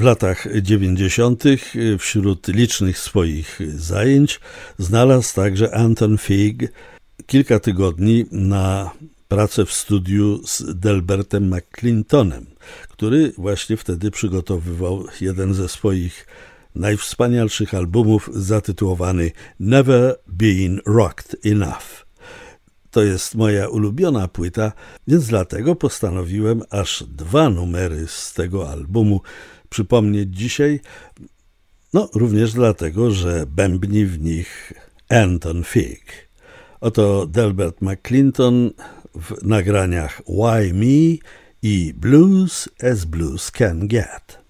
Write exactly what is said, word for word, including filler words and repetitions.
W latach dziewięćdziesiątych wśród licznych swoich zajęć znalazł także Anton Fig kilka tygodni na pracę w studiu z Delbertem McClintonem, który właśnie wtedy przygotowywał jeden ze swoich najwspanialszych albumów zatytułowany Never Been Rocked Enough. To jest moja ulubiona płyta, więc dlatego postanowiłem aż dwa numery z tego albumu przypomnieć dzisiaj, no również dlatego, że bębni w nich Anton Fig. Oto Delbert McClinton w nagraniach Why Me i Blues as Blues Can Get.